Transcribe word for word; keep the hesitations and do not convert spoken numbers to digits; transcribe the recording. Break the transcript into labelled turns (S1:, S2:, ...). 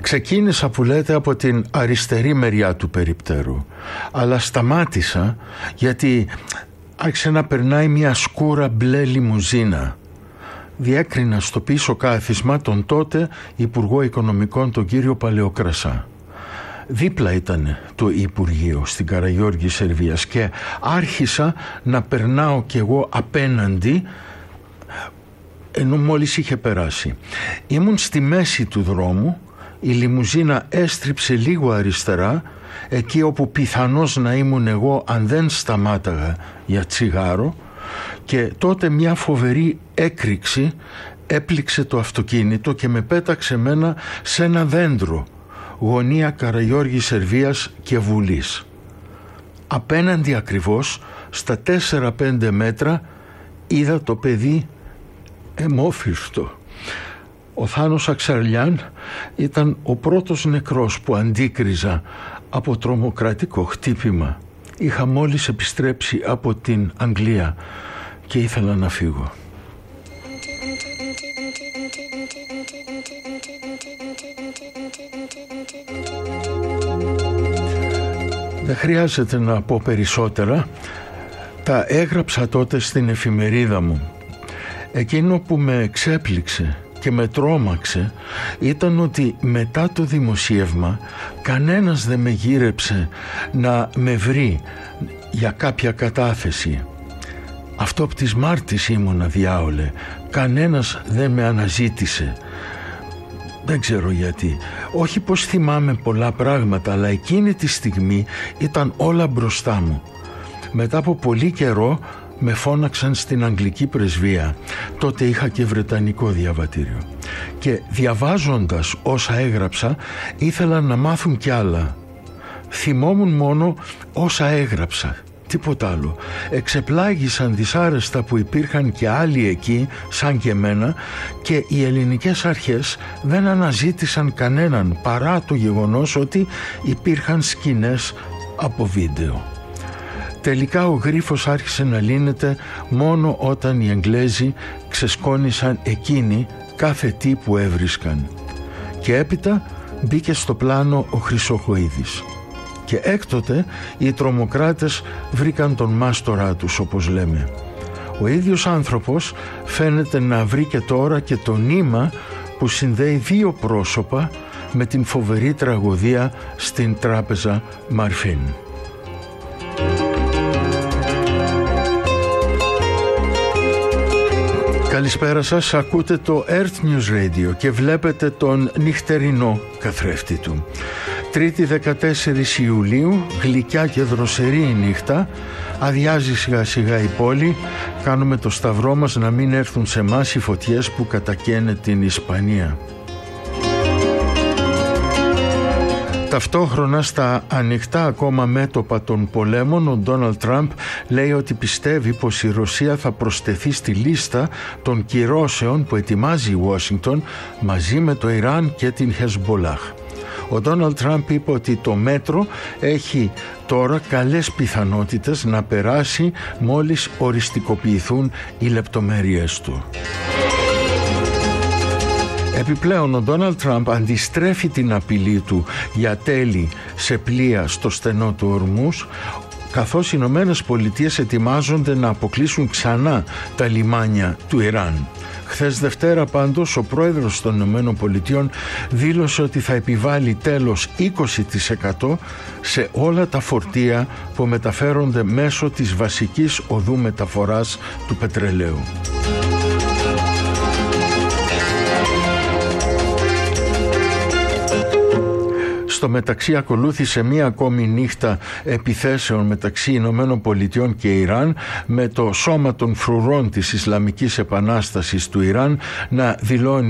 S1: Ξεκίνησα, που λέτε, από την αριστερή μεριά του περιπτέρου, αλλά σταμάτησα γιατί άρχισε να περνάει μια σκούρα μπλε λιμουζίνα. Διέκρινα στο πίσω κάθισμα τον τότε Υπουργό Οικονομικών, τον κύριο Παλαιοκρασά. Δίπλα ήταν το Υπουργείο στην Καραγιώργη Σερβίας και άρχισα να περνάω κι εγώ απέναντι, ενώ μόλις είχε περάσει. Ήμουν στη μέση του δρόμου, η λιμουζίνα έστριψε λίγο αριστερά, εκεί όπου πιθανώς να ήμουν εγώ αν δεν σταμάταγα για τσιγάρο, και τότε μια φοβερή έκρηξη έπληξε το αυτοκίνητο και με πέταξε μένα σε ένα δέντρο, γωνία Καραγιώργη Σερβίας και Βουλής. Απέναντι ακριβώς, στα τέσσερα πέντε μέτρα, είδα το παιδί αιμόφυρτο. Ο Θάνος Αξαρλιάν ήταν ο πρώτος νεκρός που αντίκριζα από τρομοκρατικό χτύπημα. Είχα μόλις επιστρέψει από την Αγγλία και ήθελα να φύγω. Δεν χρειάζεται να πω περισσότερα. Τα έγραψα τότε στην εφημερίδα μου. Εκείνο που με εξέπληξε και με τρόμαξε ήταν ότι μετά το δημοσίευμα κανένας δεν με γύρεψε να με βρει για κάποια κατάθεση. Αυτό από τις Μάρτης ήμουνα, διάολε. Κανένας δεν με αναζήτησε. Δεν ξέρω γιατί. Όχι πως θυμάμαι πολλά πράγματα, αλλά εκείνη τη στιγμή ήταν όλα μπροστά μου. Μετά από πολύ καιρό με φώναξαν στην Αγγλική Πρεσβεία. Τότε είχα και βρετανικό διαβατήριο. Και διαβάζοντας όσα έγραψα, ήθελα να μάθουν κι άλλα. Θυμόμουν μόνο όσα έγραψα. Τίποτα άλλο. Εξεπλάγησαν δυσάρεστα που υπήρχαν και άλλοι εκεί, σαν και εμένα, και οι ελληνικές αρχές δεν αναζήτησαν κανέναν, παρά το γεγονός ότι υπήρχαν σκηνές από βίντεο. Τελικά ο γρίφος άρχισε να λύνεται μόνο όταν οι Εγγλέζοι ξεσκόνησαν εκείνοι κάθε τι που έβρισκαν. Και έπειτα μπήκε στο πλάνο ο Χρυσοχοΐδης. Και έκτοτε οι τρομοκράτες βρήκαν τον μάστορά τους, όπως λέμε. Ο ίδιος άνθρωπος φαίνεται να βρει και τώρα και το νήμα που συνδέει δύο πρόσωπα με την φοβερή τραγωδία στην τράπεζα Μαρφίν. Καλησπέρα σας, ακούτε το Earth News Radio και βλέπετε τον νυχτερινό καθρέφτη του. Τρίτη δεκατέσσερις Ιουλίου, γλυκιά και δροσερή η νύχτα, αδειάζει σιγά σιγά η πόλη, κάνουμε το σταυρό μας να μην έρθουν σε εμάς οι φωτιές που κατακαίνε την Ισπανία. Ταυτόχρονα στα ανοιχτά ακόμα μέτωπα των πολέμων, ο Ντόναλντ Τραμπ λέει ότι πιστεύει πως η Ρωσία θα προσθεθεί στη λίστα των κυρώσεων που ετοιμάζει η Ουάσιγκτον μαζί με το Ιράν και την Χεσμπολάχ. Ο Ντόναλντ Τραμπ είπε ότι το μέτρο έχει τώρα καλές πιθανότητες να περάσει μόλις οριστικοποιηθούν οι λεπτομέρειες του. Επιπλέον, ο Ντόναλντ Τραμπ αντιστρέφει την απειλή του για τέλη σε πλοία στο στενό του Ορμούς, καθώς οι Ηνωμένες Πολιτείες ετοιμάζονται να αποκλείσουν ξανά τα λιμάνια του Ιράν. Χθες Δευτέρα πάντως ο πρόεδρος των Ηνωμένων Πολιτειών δήλωσε ότι θα επιβάλει τέλος είκοσι τοις εκατό σε όλα τα φορτία που μεταφέρονται μέσω της βασικής οδού μεταφοράς του πετρελαίου. Στο μεταξύ ακολούθησε μία ακόμη νύχτα επιθέσεων μεταξύ Ηνωμένων Πολιτειών και Ιράν, με το σώμα των φρουρών της Ισλαμικής Επανάστασης του Ιράν να δηλώνει